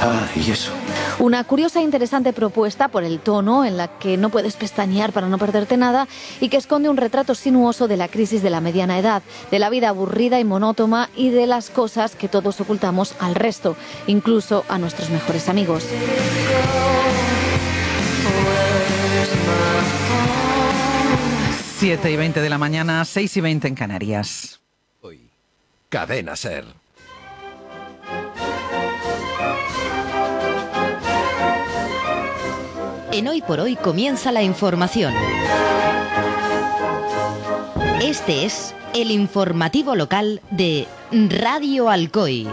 Ah, ¿y eso? Una curiosa e interesante propuesta por el tono en la que no puedes pestañear para no perderte nada y que esconde un retrato sinuoso de la crisis de la mediana edad, de la vida aburrida y monótona y de las cosas que todos ocultamos al resto, incluso a nuestros mejores amigos. Siete y 20 de la mañana, 6 y 20 en Canarias. Hoy, Cadena SER. En Hoy por Hoy comienza la información. Este es el informativo local de Radio Alcoy.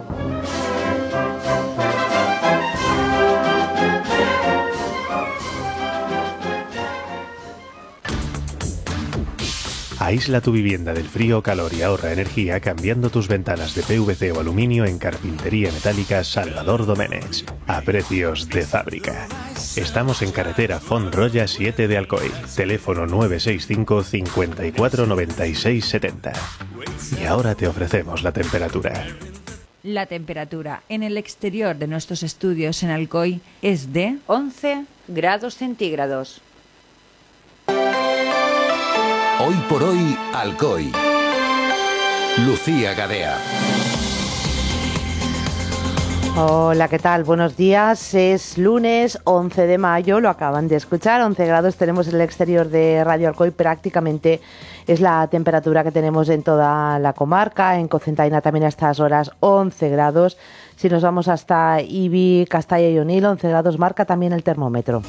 Aísla tu vivienda del frío o calor y ahorra energía cambiando tus ventanas de PVC o aluminio en Carpintería Metálica Salvador Doménech, a precios de fábrica. Estamos en carretera Font-Roya 7 de Alcoy, teléfono 965 54 96 70. Y ahora te ofrecemos la temperatura. La temperatura en el exterior de nuestros estudios en Alcoy es de 11 grados centígrados. Hoy por Hoy, Alcoy. Lucía Gadea. Hola, ¿qué tal? Buenos días. Es lunes 11 de mayo, lo acaban de escuchar. 11 grados tenemos en el exterior de Radio Alcoy, prácticamente es la temperatura que tenemos en toda la comarca. En Cocentaina también a estas horas 11 grados. Si nos vamos hasta Ibi, Castalla y Onil, 11 grados marca también el termómetro.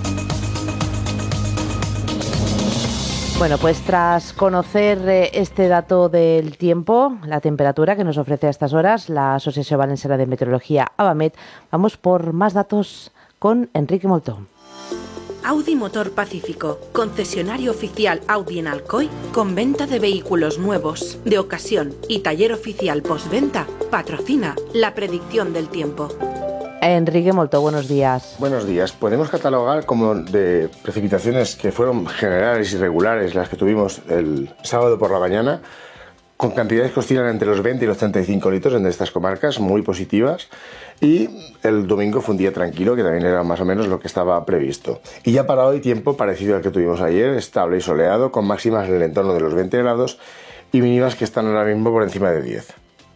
Bueno, pues tras conocer este dato del tiempo, la temperatura que nos ofrece a estas horas la Asociación Valenciana de Meteorología, AVAMET, vamos por más datos con Enrique Moltó. Audi Motor Pacífico, concesionario oficial Audi en Alcoy, con venta de vehículos nuevos, de ocasión y taller oficial postventa, patrocina la predicción del tiempo. Enrique Moltó, buenos días. Buenos días. Podemos catalogar como de precipitaciones que fueron generales y regulares las que tuvimos el sábado por la mañana, con cantidades que oscilan entre los 20 y los 35 litros en estas comarcas, muy positivas. Y el domingo fue un día tranquilo, que también era más o menos lo que estaba previsto. Y ya para hoy, tiempo parecido al que tuvimos ayer, estable y soleado, con máximas en el entorno de los 20 grados y mínimas que están ahora mismo por encima de 10.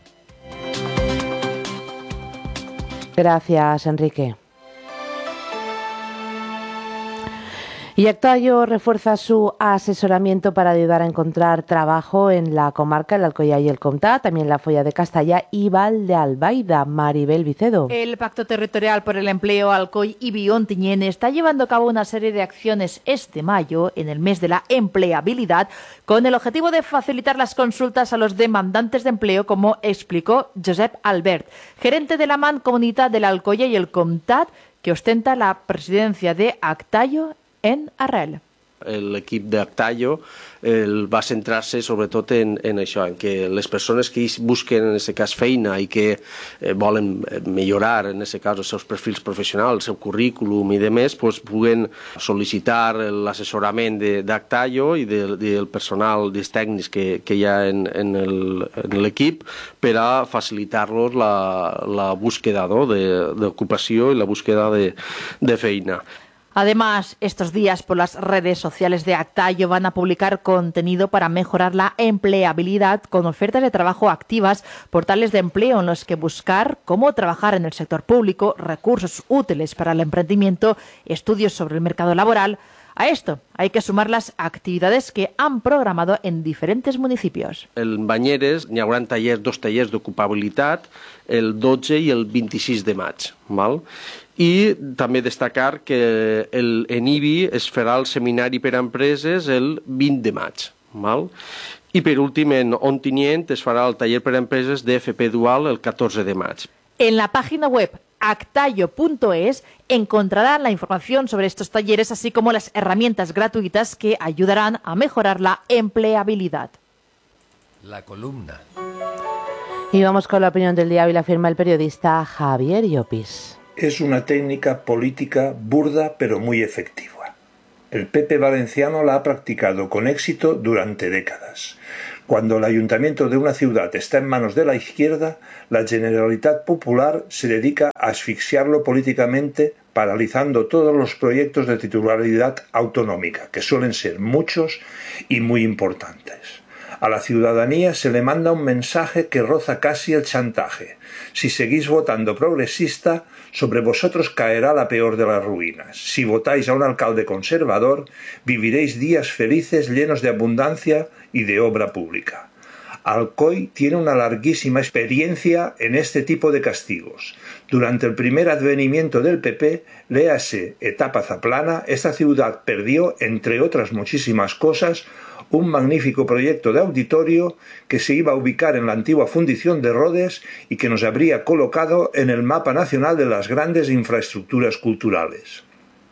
Gracias, Enrique. Y Actaio refuerza su asesoramiento para ayudar a encontrar trabajo en la comarca, el Alcoyà y el Comtat, también la Folla de Castalla y Val de Albaida. Maribel Vicedo. El Pacto Territorial por el Empleo Alcoy y Biontiñén está llevando a cabo una serie de acciones este mayo, en el mes de la empleabilidad, con el objetivo de facilitar las consultas a los demandantes de empleo, como explicó Josep Albert, gerente de la Mancomunitat del Alcoyà y el Comtat, que ostenta la presidencia de Actaio en Arrel. L'equip d'Actaio va centrar-se sobretot en això, en que les persones que busquen en aquest cas feina i que volen millorar en aquest cas els seus perfils professionals, el seu currículum i demés, pues, puguen sol·licitar l'assessorament d'Actaio i del personal, dels tècnics que hi ha en l'equip per a facilitar-los la búsqueda d'ocupació i la búsqueda de feina. Además, estos días por las redes sociales de Actaio van a publicar contenido para mejorar la empleabilidad con ofertas de trabajo activas, portales de empleo en los que buscar cómo trabajar en el sector público, recursos útiles para el emprendimiento, estudios sobre el mercado laboral. A esto hay que sumar las actividades que han programado en diferentes municipios. En Banyeres hi haurà dos tallers d'ocupabilitat el 12 i el 26 de maig. Val? I també destacar que en Ibi es farà el seminari per a empreses el 20 de maig. Val? I per últim, en Ontinyent es farà el taller per a empreses d'FP Dual el 14 de maig. En la página web actaio.es encontrarán la información sobre estos talleres, así como las herramientas gratuitas que ayudarán a mejorar la empleabilidad. La columna. Y vamos con la opinión del día. Hoy la firma el periodista Javier Llopis. Es una técnica política burda pero muy efectiva. El PP valenciano la ha practicado con éxito durante décadas. Cuando el ayuntamiento de una ciudad está en manos de la izquierda, la Generalitat Popular se dedica a asfixiarlo políticamente, paralizando todos los proyectos de titularidad autonómica, que suelen ser muchos y muy importantes. A la ciudadanía se le manda un mensaje que roza casi el chantaje. Si seguís votando progresista, sobre vosotros caerá la peor de las ruinas. Si votáis a un alcalde conservador, viviréis días felices llenos de abundancia y de obra pública. Alcoy tiene una larguísima experiencia en este tipo de castigos. Durante el primer advenimiento del PP, léase etapa Zaplana, esta ciudad perdió, entre otras muchísimas cosas, un magnífico proyecto de auditorio que se iba a ubicar en la antigua fundición de Rodes y que nos habría colocado en el mapa nacional de las grandes infraestructuras culturales.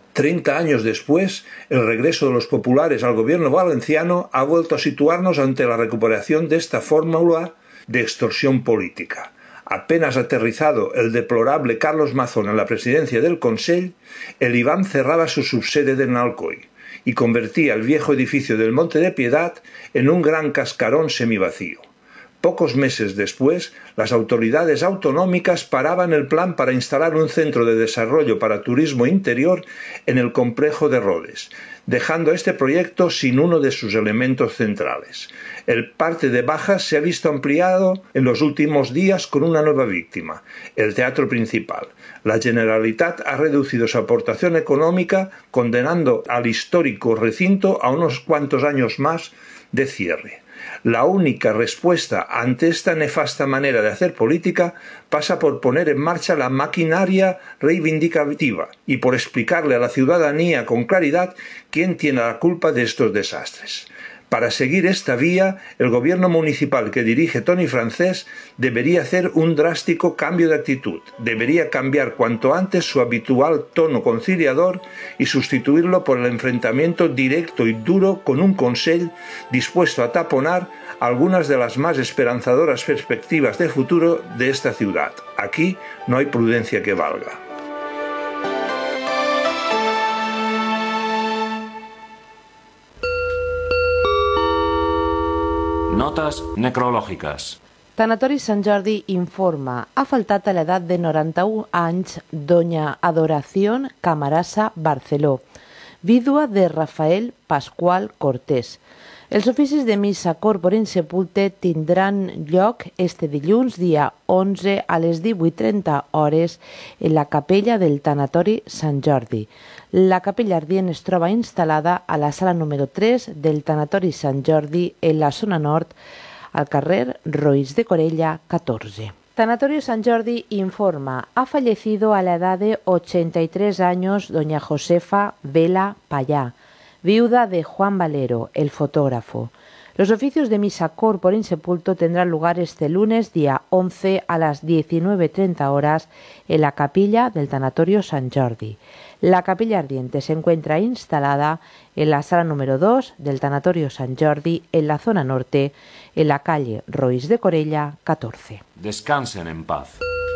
30 años después, el regreso de los populares al gobierno valenciano ha vuelto a situarnos ante la recuperación de esta fórmula de extorsión política. Apenas aterrizado el deplorable Carlos Mazón en la presidencia del Consell, el Iván cerraba su subsede en Alcoy y convertía el viejo edificio del Monte de Piedad en un gran cascarón semivacío. Pocos meses después, las autoridades autonómicas paraban el plan para instalar un centro de desarrollo para turismo interior en el complejo de Rodes, dejando este proyecto sin uno de sus elementos centrales. El parte de bajas se ha visto ampliado en los últimos días con una nueva víctima, el teatro principal. La Generalitat ha reducido su aportación económica, condenando al histórico recinto a unos cuantos años más de cierre. La única respuesta ante esta nefasta manera de hacer política pasa por poner en marcha la maquinaria reivindicativa y por explicarle a la ciudadanía con claridad quién tiene la culpa de estos desastres. Para seguir esta vía, el gobierno municipal que dirige Toni Francés debería hacer un drástico cambio de actitud. Debería cambiar cuanto antes su habitual tono conciliador y sustituirlo por el enfrentamiento directo y duro con un Consell dispuesto a taponar algunas de las más esperanzadoras perspectivas de futuro de esta ciudad. Aquí no hay prudencia que valga. Notes necrològiques. Tanatori Sant Jordi informa. Ha faltat a l'edat de 91 anys doña Adoración Camarasa Barceló, vídua de Rafael Pascual Cortés. Els oficis de missa corpore insepulte tindran lloc este dilluns, dia 11, a les 18:30 hores, en la capella del Tanatori Sant Jordi. La capella ardient es troba instal·lada a la sala número 3 del Tanatori Sant Jordi, en la zona nord, al carrer Roís de Corella 14. Tanatorio Sant Jordi informa. Ha fallecido a la edad de 83 años doña Josefa Vela Payá, viuda de Juan Valero, el fotógrafo. Los oficios de misa corpore insepulto tendrán lugar este lunes, día 11, a las 19:30 horas, en la capilla del Tanatorio Sant Jordi. La capilla ardiente se encuentra instalada en la sala número 2 del Tanatorio Sant Jordi, en la zona norte, en la calle Roís de Corella 14. Descansen en paz.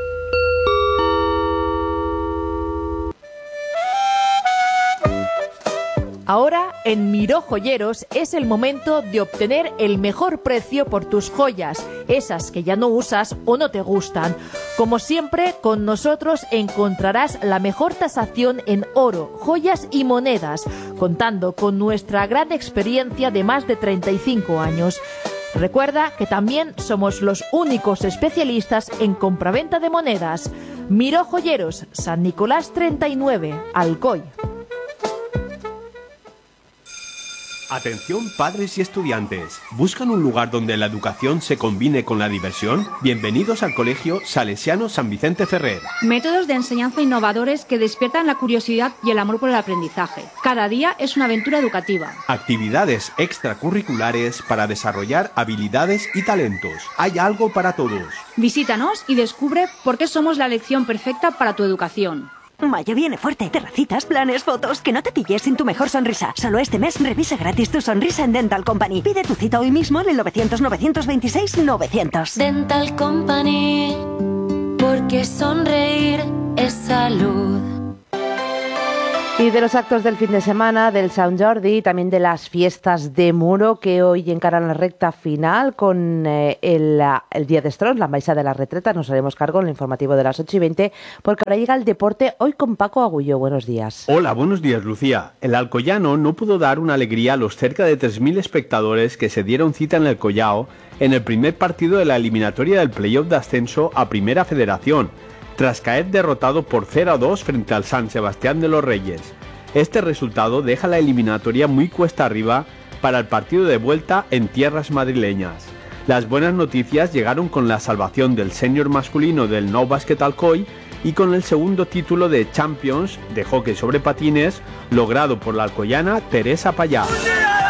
Ahora, en Miró Joyeros es el momento de obtener el mejor precio por tus joyas, esas que ya no usas o no te gustan. Como siempre, con nosotros encontrarás la mejor tasación en oro, joyas y monedas, contando con nuestra gran experiencia de más de 35 años. Recuerda que también somos los únicos especialistas en compraventa de monedas. Miró Joyeros, San Nicolás 39, Alcoy. Atención padres y estudiantes. ¿Buscan un lugar donde la educación se combine con la diversión? Bienvenidos al Colegio Salesiano San Vicente Ferrer. Métodos de enseñanza innovadores que despiertan la curiosidad y el amor por el aprendizaje. Cada día es una aventura educativa. Actividades extracurriculares para desarrollar habilidades y talentos. Hay algo para todos. Visítanos y descubre por qué somos la elección perfecta para tu educación. Mayo viene fuerte. Terracitas, planes, fotos. Que no te pilles sin tu mejor sonrisa. Solo este mes revisa gratis tu sonrisa en Dental Company. Pide tu cita hoy mismo en el 900-926-900. Dental Company, porque sonreír es salud. Y de los actos del fin de semana, del Sant Jordi y también de las fiestas de Muro que hoy encaran la recta final con el Día de Strons, la Misa de la Retreta. Nos haremos cargo en el informativo de las 8:20 porque ahora llega el deporte hoy con Paco Agulló. Buenos días. Hola, buenos días, Lucía. El Alcoyano no pudo dar una alegría a los cerca de 3.000 espectadores que se dieron cita en el Collao en el primer partido de la eliminatoria del playoff de ascenso a Primera Federación, tras caer derrotado por 0-2 frente al San Sebastián de los Reyes. Este resultado deja la eliminatoria muy cuesta arriba para el partido de vuelta en tierras madrileñas. Las buenas noticias llegaron con la salvación del senior masculino del Nou Bàsquet Alcoi y con el segundo título de Champions de hockey sobre patines logrado por la alcoyana Teresa Pallà.